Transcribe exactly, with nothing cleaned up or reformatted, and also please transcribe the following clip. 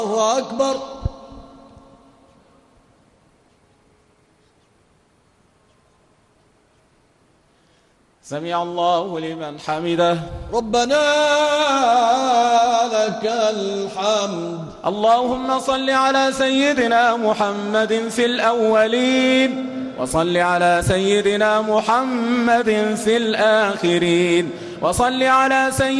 الله أكبر. سمع الله لمن حمده. ربنا لك الحمد. اللهم صل على سيدنا محمد في الأولين، وصل على سيدنا محمد في الآخرين، وصل على سيدنا